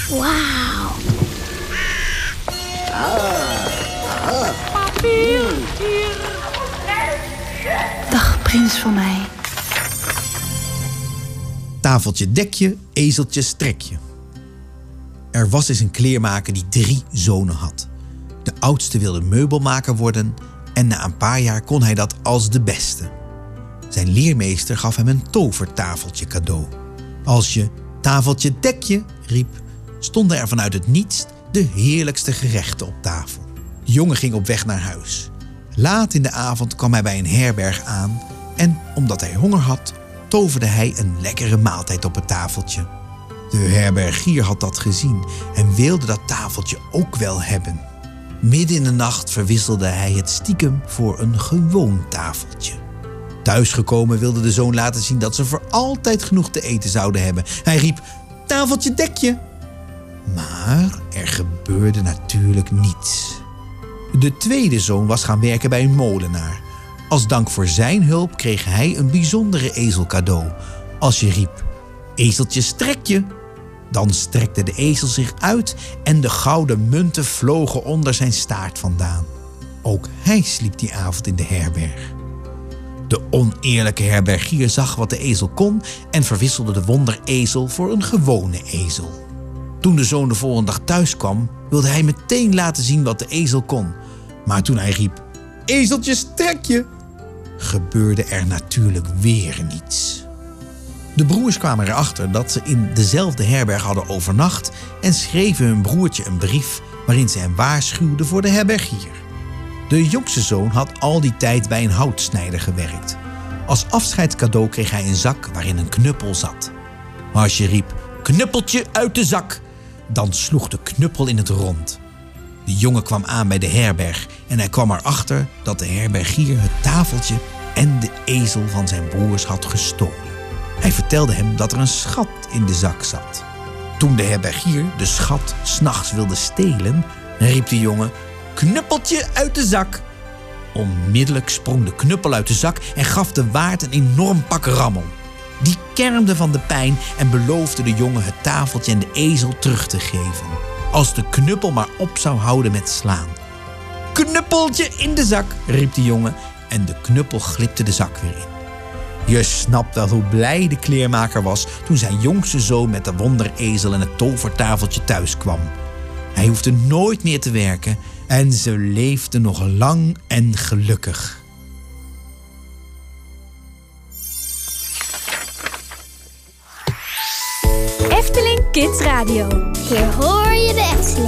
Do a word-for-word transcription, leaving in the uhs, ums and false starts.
Wauw. Papier, hier. Dag, prins van mij. Tafeltje dek je, ezeltje strek je. Er was eens een kleermaker die drie zonen had. De oudste wilde meubelmaker worden en na een paar jaar kon hij dat als de beste. Zijn leermeester gaf hem een tovertafeltje cadeau. Als je tafeltje dek je riep, stonden er vanuit het niets de heerlijkste gerechten op tafel. De jongen ging op weg naar huis. Laat in de avond kwam hij bij een herberg aan en omdat hij honger had, toverde hij een lekkere maaltijd op het tafeltje. De herbergier had dat gezien en wilde dat tafeltje ook wel hebben. Midden in de nacht verwisselde hij het stiekem voor een gewoon tafeltje. Thuisgekomen wilde de zoon laten zien dat ze voor altijd genoeg te eten zouden hebben. Hij riep, tafeltje dek je. Maar er gebeurde natuurlijk niets. De tweede zoon was gaan werken bij een molenaar. Als dank voor zijn hulp kreeg hij een bijzondere ezel cadeau. Als je riep, ezeltje strek je, dan strekte de ezel zich uit en de gouden munten vlogen onder zijn staart vandaan. Ook hij sliep die avond in de herberg. De oneerlijke herbergier zag wat de ezel kon en verwisselde de wonderezel voor een gewone ezel. Toen de zoon de volgende dag thuis kwam, wilde hij meteen laten zien wat de ezel kon. Maar toen hij riep, ezeltje strek je, gebeurde er natuurlijk weer niets. De broers kwamen erachter dat ze in dezelfde herberg hadden overnacht en schreven hun broertje een brief waarin ze hem waarschuwden voor de herbergier. De jongste zoon had al die tijd bij een houtsnijder gewerkt. Als afscheidscadeau kreeg hij een zak waarin een knuppel zat. Maar als je riep, knuppeltje uit de zak, dan sloeg de knuppel in het rond. De jongen kwam aan bij de herberg en hij kwam erachter dat de herbergier het tafeltje en de ezel van zijn broers had gestolen. Hij vertelde hem dat er een schat in de zak zat. Toen de herbergier de schat 's nachts wilde stelen, riep de jongen, knuppeltje uit de zak. Onmiddellijk sprong de knuppel uit de zak en gaf de waard een enorm pak rammel. Die kermde van de pijn en beloofde de jongen het tafeltje en de ezel terug te geven, als de knuppel maar op zou houden met slaan. Knuppeltje in de zak, riep de jongen en de knuppel glipte de zak weer in. Je snapt wel hoe blij de kleermaker was toen zijn jongste zoon met de wonderezel en het tovertafeltje thuis kwam. Hij hoefde nooit meer te werken en ze leefden nog lang en gelukkig. Efteling Kids Radio. Hier hoor je de Efteling.